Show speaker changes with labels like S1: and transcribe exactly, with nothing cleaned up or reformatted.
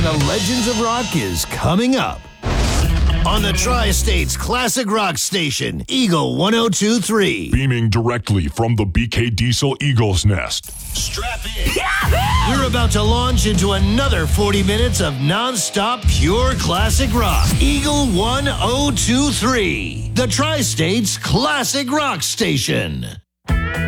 S1: The Legends of Rock is coming up on the Tri-States Classic Rock Station, Eagle one oh two point three.
S2: Beaming directly from the B K Diesel Eagle's Nest.
S1: Strap in. We're about to launch into another forty minutes of non-stop pure classic rock. Eagle one oh two point three, the Tri-States Classic Rock Station.